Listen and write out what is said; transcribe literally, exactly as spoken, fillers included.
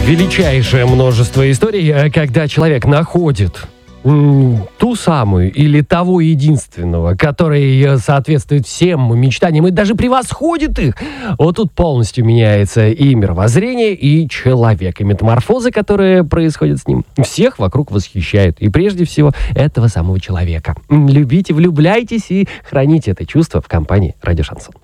Величайшее множество историй, когда человек находит м, ту самую или того единственного, который соответствует всем мечтаниям и даже превосходит их. Вот тут полностью меняется и мировоззрение, и человек, и метаморфозы, которые происходят с ним. Всех вокруг восхищают. И прежде всего этого самого человека. Любите, влюбляйтесь и храните это чувство в компании «Радио Шансон».